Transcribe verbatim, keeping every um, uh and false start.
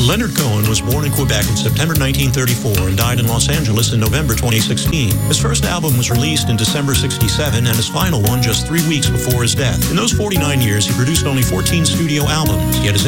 Leonard Cohen was born in Quebec in September nineteen thirty-four and died in Los Angeles in November twenty sixteen. His first album was released in December sixty-seven and his final one just three weeks before his death. In those forty-nine years, he produced only fourteen studio albums, yet his